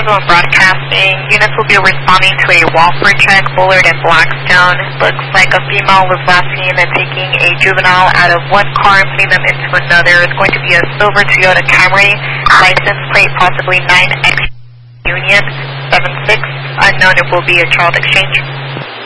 911 Broadcasting. Units will be responding to a Walford check, Bullard and Blackstone. Looks like a female was last seen and taking a juvenile out of one car and putting them into another. It's going to be a silver Toyota Camry, license plate possibly 9X Union 76. Unknown. It will be a child exchange.